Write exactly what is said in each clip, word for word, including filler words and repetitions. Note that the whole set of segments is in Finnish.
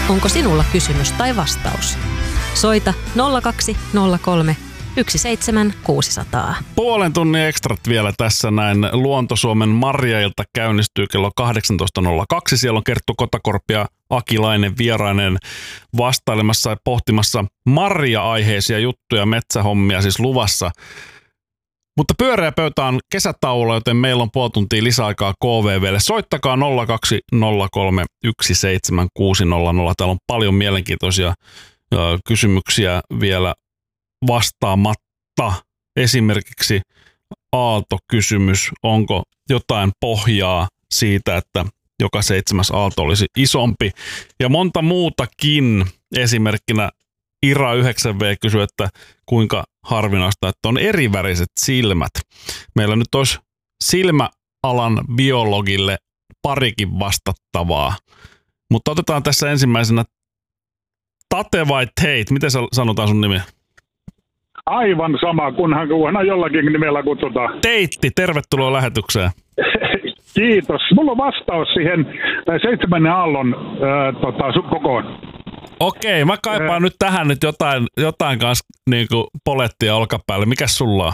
Onko sinulla kysymys tai vastaus? Soita nolla kaksi nolla kolme yksi seitsemän kuusi nolla nolla. Puolen tunnin ekstrat vielä tässä näin. Luonto-Suomen Marja-ilta käynnistyy kello kahdeksantoista nolla kaksi. Siellä on Kerttu Kotakorpi ja Akilainen vierainen vastailemassa ja pohtimassa marja-aiheisia juttuja, metsähommia siis luvassa. Mutta pyöreä pöytä on kesätauolla, joten meillä on puoli tuntia lisäaikaa K V V:lle. Soittakaa nolla kaksi nolla kolme yksi seitsemän kuusi nolla nolla. Täällä on paljon mielenkiintoisia ö, kysymyksiä vielä vastaamatta. Esimerkiksi aaltokysymys. Onko jotain pohjaa siitä, että joka seitsemäs aalto olisi isompi? Ja monta muutakin. Esimerkkinä Ira yhdeksän V kysyy, että kuinka harvinaista, että on eriväriset silmät. Meillä nyt olisi silmäalan biologille parikin vastattavaa. Mutta otetaan tässä ensimmäisenä Tate vai Teit? Miten sanotaan sun nimi? Aivan sama, kunhan, kunhan jollakin nimellä kutsutaan. Teitti, tervetuloa lähetykseen. Kiitos. Mulla on vastaus siihen seitsemännen aallon äh, tota, kokoon. Okei, mä kaipaan äh, nyt tähän nyt jotain, jotain kanssa niin kuin polettia olkapäälle. Mikäs sulla on?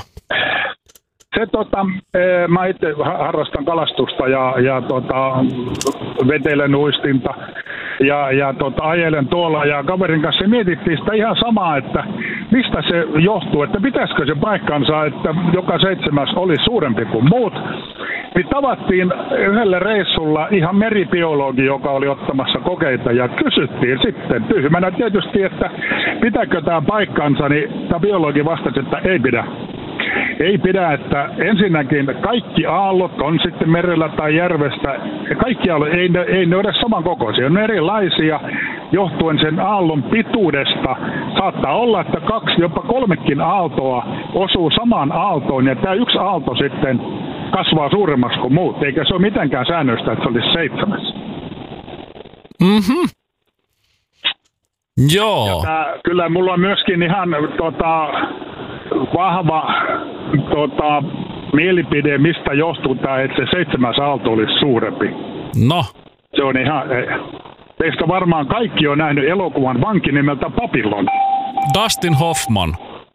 Se tota, mä itse harrastan kalastusta ja, ja tota, vetelen uistinta ja, ja tota, ajelen tuolla ja kaverin kanssa mietittiin sitä ihan samaa, että mistä se johtuu, että pitäisikö se paikkansa, että joka seitsemäs oli suurempi kuin muut. Niin tavattiin yhdellä reissulla ihan meribiologi, joka oli ottamassa kokeita ja kysyttiin sitten tyhmänä tietysti, että pitääkö tämä paikkansa, niin tämä biologi vastasi, että ei pidä. Ei pidä, että ensinnäkin kaikki aallot on sitten merellä tai järvestä, kaikki aallot, ei ne, ei ne ole samankokoisia, ne on erilaisia johtuen sen aallon pituudesta. Saattaa olla, että kaksi, jopa kolmekin aaltoa osuu samaan aaltoon ja tämä yksi aalto sitten kasvaa suuremmaksi kuin muut, eikä se ole mitenkään säännöstä, että se olisi seitsemäs. Mhm. Joo. Tää, kyllä mulla on myöskin ihan tota, vahva tota, mielipide, mistä johtuu tämä, että se seitsemäs aalto olisi suurempi. No. Se on ihan, teistä varmaan kaikki on nähnyt elokuvan vanki nimeltä Babylon. Dustin Hoffman.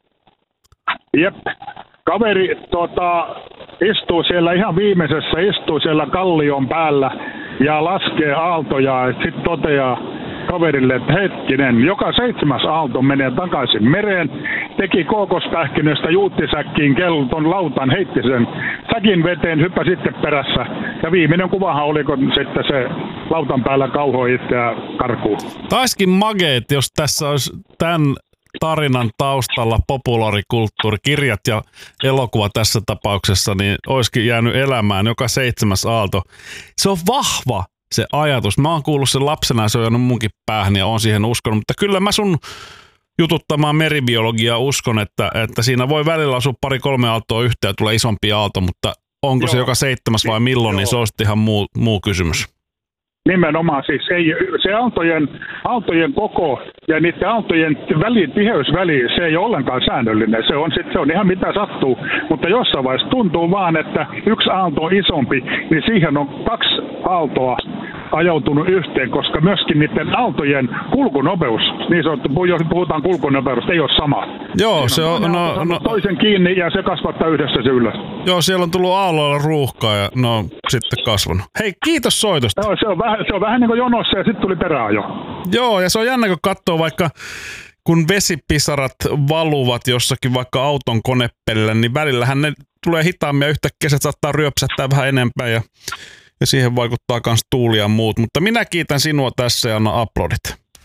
Jep. Kaveri tota, istuu siellä ihan viimeisessä, istuu siellä kallion päällä ja laskee aaltoja, että sitten toteaa kaverille, että hetkinen, joka seitsemäs aalto menee takaisin mereen, teki kookospähkinöstä juuttisäkkiin kelton lautan, heitti sen säkin veteen, hyppäsi sitten perässä. Ja viimeinen kuvahan oli, kun sitten se lautan päällä kauhoi itseä karkuun. Taiskin mageet, jos tässä olisi tämän tarinan taustalla populaarikulttuuri, kirjat ja elokuva tässä tapauksessa, niin olisikin jäänyt elämään joka seitsemäs aalto. Se on vahva se ajatus. Mä oon kuullut sen lapsena ja se on jäänyt munkin päähän ja oon siihen uskonut, mutta kyllä mä sun jututtamaan meribiologiaa uskon, että, että siinä voi välillä asua pari-kolme aaltoa yhteen ja tulee isompi aalto, mutta onko Joo. se joka seitsemäs vai milloin, Joo. niin se on sitten ihan muu, muu kysymys. Nimenomaan siis ei, se aaltojen, aaltojen koko ja niiden aaltojen väli, tiheysväli, se ei ole ollenkaan säännöllinen. Se on, sit, se on ihan mitä sattuu, mutta jossain vaiheessa tuntuu vaan, että yksi aalto on isompi, niin siihen on kaksi aaltoa ajautunut yhteen, koska myöskin niiden aaltojen kulkunopeus, niin sanottu, jos puhutaan kulkunopeudesta, ei ole sama. Joo, se on, no, on no, toisen kiinni ja se kasvattaa yhdessä se ylös. Joo, siellä on tullut aalloilla ruuhkaa ja no sitten kasvanut. Hei, kiitos soitosta. Joo, se on vähän, se on vähän niin kuin jonossa ja sitten tuli peräajo. Joo, ja se on jännä, kun katsoo vaikka, kun vesipisarat valuvat jossakin vaikka auton konepellillä, niin välillähän ne tulee hitaammin ja yhtäkkiä se saattaa ryöpsättää vähän enempää ja Ja siihen vaikuttaa myös tuuli ja muut. Mutta minä kiitän sinua tässä ja anna aplodit.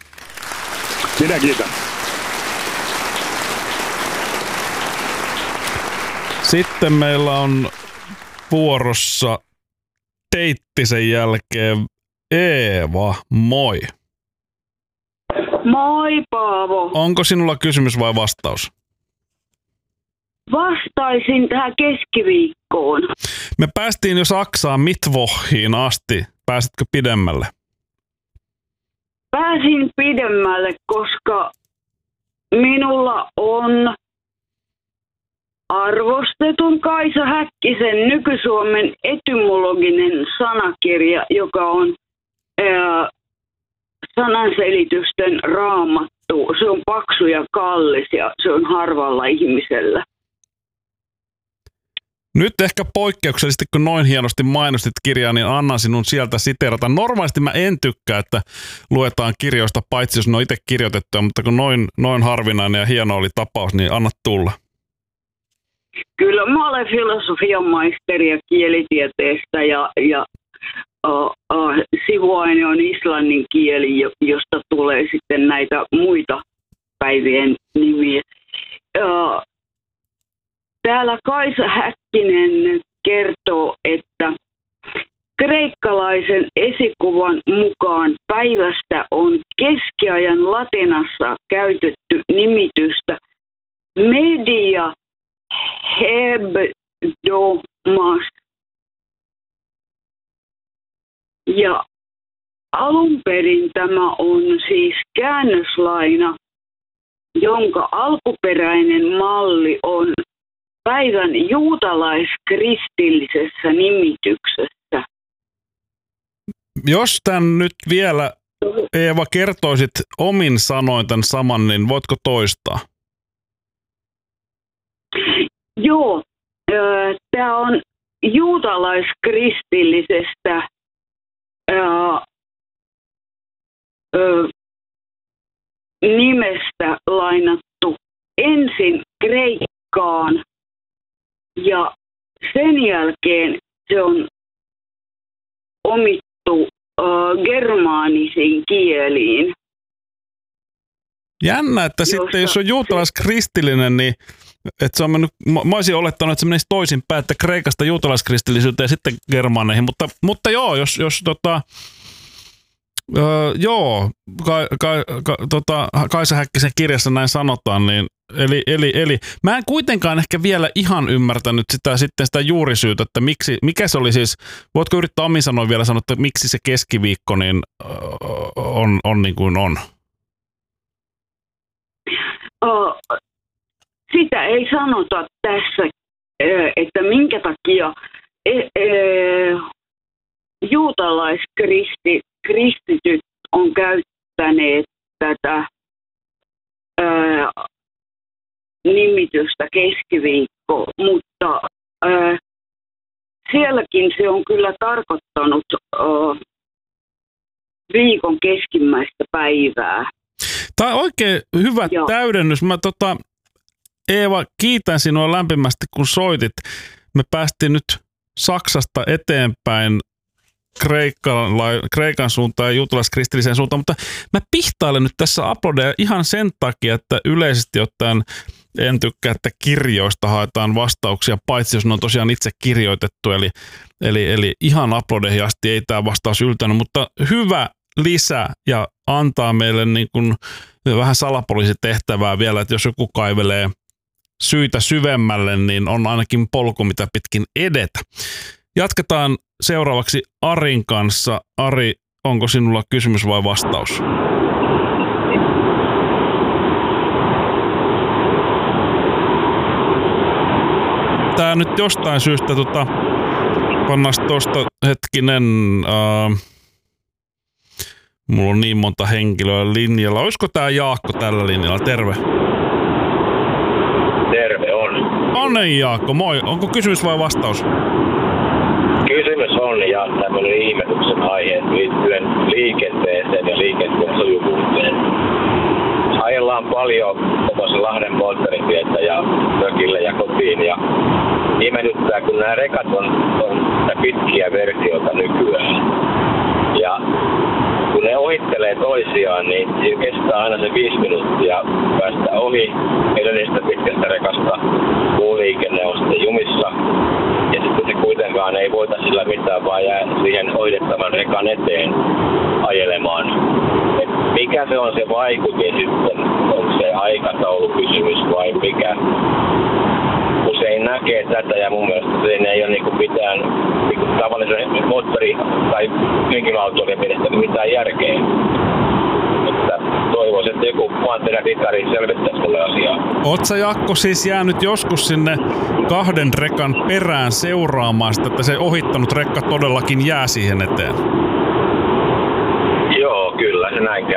Minä kiitän. Sitten meillä on vuorossa Teittisen jälkeen Eeva. Moi. Moi Paavo. Onko sinulla kysymys vai vastaus? Vastaisin tähän keskiviikkoon. Me päästiin jo Saksaan Mittwochiin asti. Pääsitkö pidemmälle? Pääsin pidemmälle, koska minulla on arvostetun Kaisa Häkkisen Nyky-Suomen etymologinen sanakirja, joka on ää, sananselitysten raamattu. Se on paksu ja kallis ja se on harvalla ihmisellä. Nyt ehkä poikkeuksellisesti, kun noin hienosti mainostit kirjaa, niin annan sinun sieltä siteerata. Normaalisti mä en tykkää, että luetaan kirjoista, paitsi jos ne on itse kirjoitettuja, mutta kun noin, noin harvinainen ja hieno oli tapaus, niin anna tulla. Kyllä mä olen filosofian maisteri ja kielitieteestä ja, ja uh, uh, sivuaine on islannin kieli, josta tulee sitten näitä muita päivien nimiä. Uh, Täällä Kaisa Häkkinen kertoo, että kreikkalaisen esikuvan mukaan päivästä on keskiajan latinassa käytetty nimitystä media hebdomas. Ja alun perin tämä on siis käännöslaina, jonka alkuperäinen malli on päivän juutalaiskristillisessä nimityksessä. Jos tämän nyt vielä, Eeva, kertoisit omin sanoin tämän saman, niin voitko toistaa? Joo, tämä on juutalaiskristillisestä ää, ö, nimestä lainattu ensin kreikkaan. Ja sen jälkeen se on omittu uh, germaanisiin kieliin. Jännä, että josta sitten jos on juutalaiskristillinen, niin että se on mennyt, mä, mä olisin olettanut, että se menisi toisinpäin, että Kreikasta juutalaiskristillisyyteen ja sitten germaaneihin, mutta, mutta joo, jos, jos tota, öö, joo, ka, ka, ka, tota, Kaisa Häkkisen kirjassa näin sanotaan, niin Eli, eli, eli mä en kuitenkaan ehkä vielä ihan ymmärtänyt sitä, sitten sitä juurisyytä, että miksi, mikä se oli siis, voitko yrittää omin sanoin vielä sanoa, että miksi se keskiviikko niin on, on niin kuin on? Uh, sitä ei sanota tässä, että minkä takia juutalaiskristityt on käyttäneet tätä nimitystä keskiviikko, mutta äh, sielläkin se on kyllä tarkoittanut äh, viikon keskimmäistä päivää. Tämä on oikein hyvä Joo. täydennys. Mä tota, Eeva, kiitän sinua lämpimästi, kun soitit. Me päästiin nyt Saksasta eteenpäin Kreikan, Kreikan suuntaan ja juutalaiskristilliseen suuntaan, mutta mä pihtailen nyt tässä uploadeja ihan sen takia, että yleisesti ottaen en tykkää, että kirjoista haetaan vastauksia, paitsi jos ne on tosiaan itse kirjoitettu, eli, eli, eli ihan uploadeihin asti ei tämä vastaus yltänyt, mutta hyvä lisä ja antaa meille niin kuin vähän salapoliisitehtävää vielä, että jos joku kaivelee syitä syvemmälle, niin on ainakin polku, mitä pitkin edetä. Jatketaan seuraavaksi Arin kanssa. Ari, onko sinulla kysymys vai vastaus? Tää nyt jostain syystä tota, pannas tuosta hetkinen, äh, mulla on niin monta henkilöä linjalla. Olisiko tää Jaakko tällä linjalla? Terve. Terve on. Onnei Jaakko, moi. Onko kysymys vai vastaus? Kysymys on ja tämmöinen ihmetyksen aihe liittyen liikenteeseen ja liikenteen sujuvuuteen. Ajellaan paljon tuossa Lahden moottoritietä ja mökille ja kotiin ja ihmetyttää, kun nämä rekat on, on pitkiä versioita nykyään. Ja kun ne ohittelee toisiaan, niin siinä kestää aina se viisi minuuttia päästä ohi edellisestä pitkästä rekasta. Muu liikenne on sitten jumissa. Ja sitten se kuitenkaan ei voita sillä mitään, vaan jää siihen ohitettavan rekan eteen ajelemaan. Et mikä se on se vaikutin sitten? Onko se aikataulukysymys vai mikä? Usein näkee tätä ja mun mielestä se ei ole niinku mitään niinku tavallisen moottori- tai henkilöautoilija mielestä mitään järkeä. Että toivoisin, että joku mantereritari selvittäisi mulle asiaa. Oot sä Jaakko siis jäänyt joskus sinne kahden rekan perään seuraamaan sitä, että se ohittanut rekka todellakin jää siihen eteen? Joo, kyllä se näin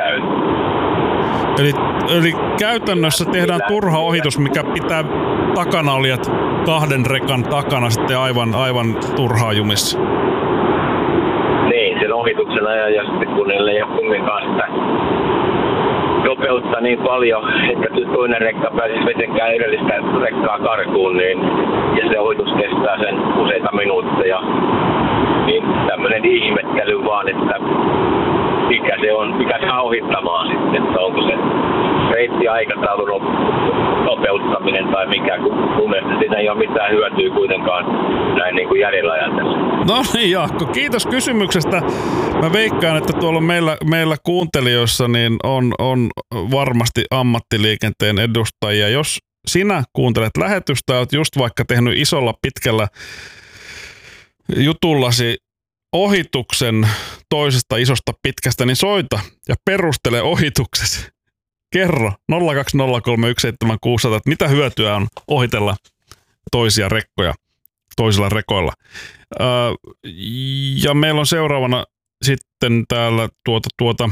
Eli, eli käytännössä tehdään turha ohitus, mikä pitää takana olijat kahden rekan takana sitten aivan, aivan turhaa jumissa. Niin, sen ohituksen ajan ja sitten kun niille ei ole kumminkaan sitä nopeutta niin paljon, että toinen rekka pääsisi vetenkään edellistä rekkaa karkuun, niin, ja se ohitus kestää sen useita minuutteja. Niin tämmöinen ihmettely vaan, että mikä se on, mikä saa ohittamaan sitten, että onko se reittiaikataulun nopeuttaminen tai mikä, kun mun mielestä siinä ei ole mitään hyötyä kuitenkaan näin niin kuin järjellä ajatella. No niin, Jaakko, kiitos kysymyksestä. Mä veikkaan, että tuolla meillä, meillä kuuntelijoissa niin on, on varmasti ammattiliikenteen edustajia. Jos sinä kuuntelet lähetystä ja oot just vaikka tehnyt isolla pitkällä jutullasi ohituksen toisesta isosta pitkästä, niin soita ja perustele ohituksesi. Kerro nolla kaksi nolla kolme yksi seitsemän kuusi nolla nolla, että mitä hyötyä on ohitella toisia rekkoja toisilla rekoilla. Öö, ja meillä on seuraavana sitten täällä tuota, tuota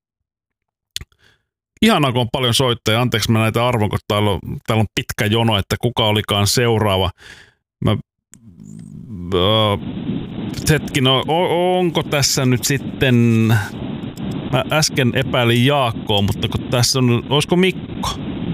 ihanaa, kun on paljon soittajia. Anteeksi, mä näitä arvon, kun täällä on, täällä on pitkä jono, että kuka olikaan seuraava. Mä öö, hetkin, on, onko tässä nyt sitten, mä äsken epäilin Jaakkoa, mutta kun tässä on, olisiko Mikko?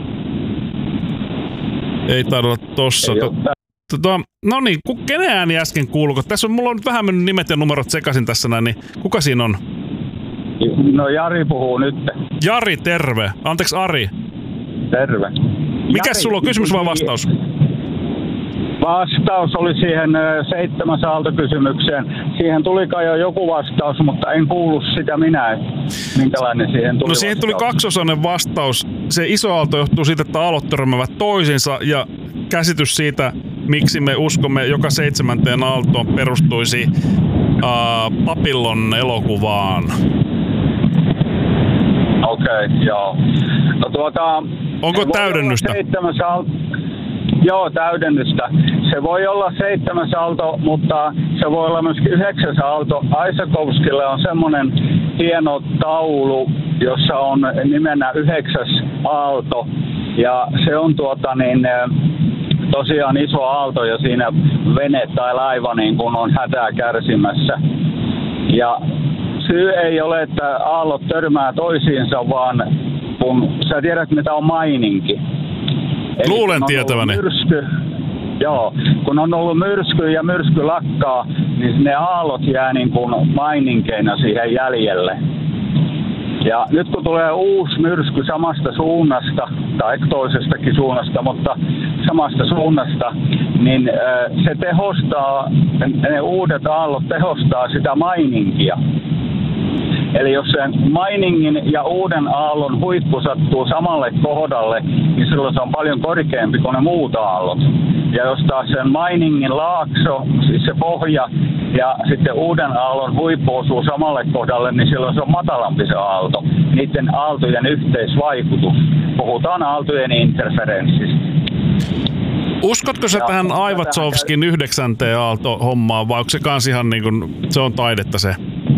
Ei taida olla tossa. Tota, no niin, kenen ääni äsken kuuluuko? Tässä on, mulla on nyt vähän mennyt nimet ja numerot sekaisin tässä näin, niin kuka siinä on? No Jari puhuu nyt. Jari, terve. Anteeksi, Ari. Terve. Mikäs sulla on, kysymys vai vastaus? Vastaus oli siihen seitsemäs aaltokysymykseen. Siihen tulikaan jo joku vastaus, mutta en kuullut sitä minä. Minkälainen siihen tuli? No siihen tuli kaksosainen vastaus. Se iso aalto johtuu siitä, että aallot törmäävät toisinsa, ja käsitys siitä, miksi me uskomme joka seitsemänteen aaltoon, perustuisi uh, Papillon elokuvaan. Okei, okay, joo. No tuota... Onko täydennystä? Seitsemäs aalto... Joo, täydennystä. Se voi olla seitsemäs aalto, mutta se voi olla myöskin yhdeksäs aalto. Aisakovskille on semmoinen hieno taulu, jossa on nimenä yhdeksäs aalto. Ja se on tuota niin, tosiaan iso aalto ja siinä vene tai laiva niin kun on hätää kärsimässä. Ja syy ei ole, että aallot törmää toisiinsa, vaan kun sä tiedät, mitä on maininki. Eli luulen tietäväni. Myrsky, joo, kun on ollut myrsky ja myrsky lakkaa, niin ne aallot jää niin kuin maininkeina siihen jäljelle. Ja nyt kun tulee uusi myrsky samasta suunnasta, tai toisestakin suunnasta, mutta samasta suunnasta, niin se tehostaa, ne uudet aallot tehostaa sitä maininkia. Eli jos sen mainingin ja uuden aallon huippu sattuu samalle kohdalle, niin silloin se on paljon korkeampi kuin ne muut aallot. Ja jos taas sen mainingin laakso, siis se pohja, ja sitten uuden aallon huippu osuu samalle kohdalle, niin silloin se on matalampi se aalto. Niiden aaltojen yhteisvaikutus. Puhutaan aaltojen interferenssistä. Uskotko sä ja tähän Aivatsovskin yhdeksänteen aalto-hommaan, vai onko se kans ihan niin kuin, se on taidetta se?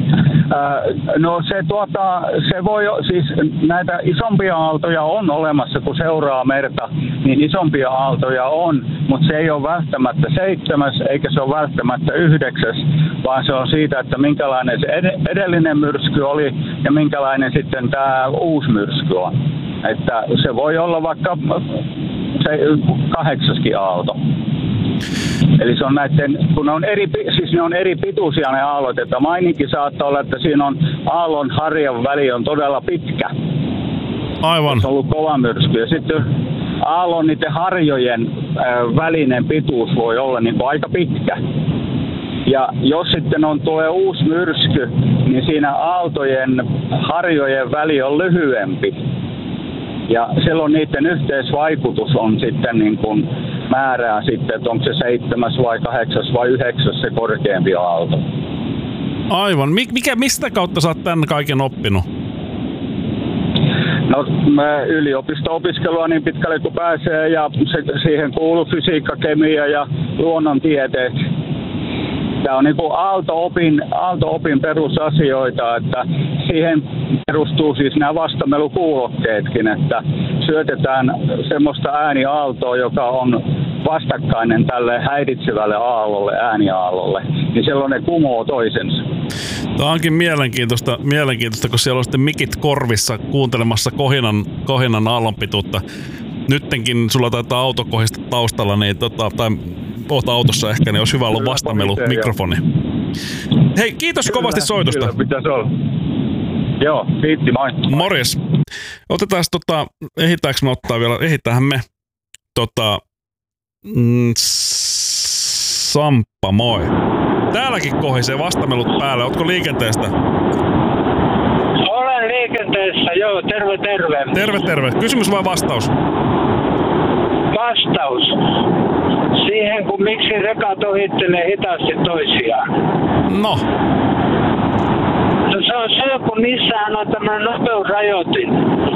No se, tuota, se voi, siis näitä isompia aaltoja on olemassa, kun seuraa merta, niin isompia aaltoja on, mutta se ei ole välttämättä seitsemäs, eikä se ole välttämättä yhdeksäs, vaan se on siitä, että minkälainen se edellinen myrsky oli ja minkälainen sitten tämä uusi myrsky on. Että se voi olla vaikka se kahdeksaskin aalto. Eli se on näiden, kun ne on eri, siis ne on eri pituisia ne aallot, että maininkin saattaa olla, että siinä on aallon harjan väli on todella pitkä. Aivan. Se on ollut kova myrsky. Ja sitten aallon niiden harjojen äh, välinen pituus voi olla niin kuin aika pitkä. Ja jos sitten on tulee uusi myrsky, niin siinä aaltojen harjojen väli on lyhyempi. Ja silloin niiden yhteisvaikutus on sitten niin kuin määrää sitten, että onko se seitsemäs vai kahdeksas vai yhdeksäs se korkeampi aalto. Aivan. Mikä, mistä kautta sä oot tämän kaiken oppinut? No yliopisto-opiskelua niin pitkälle kuin pääsee ja se, siihen kuuluu fysiikka, kemia ja luonnontieteet. Tämä on niin kuin aalto-opin, aalto-opin perusasioita, että siihen perustuu siis nämä vastamelukuulokkeetkin, että syötetään semmoista ääniaaltoa, joka on vastakkainen tälle häiritsevälle aallolle, ääniaallolle, niin silloin ne kumoo toisensa. Tämä onkin mielenkiintoista, mielenkiintoista, kun siellä on sitten mikit korvissa kuuntelemassa kohinan, kohinan aallonpituutta. Nyttenkin sulla taitaa auto kohista taustalla, niin tota, tai oot autossa ehkä, niin olisi hyvä olla vastamelu mikrofoni. Hei, kiitos kyllä, kovasti soitosta. Kyllä, pitäisi olla. Joo, kiitti, moi. Morjes. Otetaan tota, ehitäänkö me ottaa vielä, ehitäänhän me tota, mm, Samppa, moi. Täälläkin kohisee vastamelut päälle. Ootko liikenteestä? Olen liikenteessä, joo. Terve, terve. Terve, terve. Kysymys vai vastaus? Vastaus. Siihen, kun miksi rekat ohittelee hitaasti toisiaan. No. No se on se, kun niissähän on tämmöinen nopeusrajoitin.